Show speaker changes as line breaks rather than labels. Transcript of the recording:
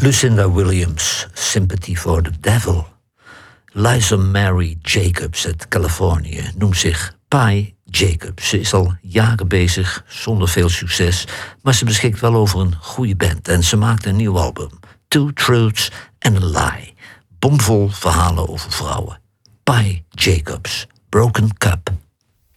Lucinda Williams, Sympathy for the Devil. Liza Mary Jacobs uit Californië noemt zich Pi Jacobs. Ze is al jaren bezig, zonder veel succes, maar ze beschikt wel over een goede band. En ze maakt een nieuw album, Two Truths and a Lie. Bomvol verhalen over vrouwen. Pi Jacobs, Broken Cup.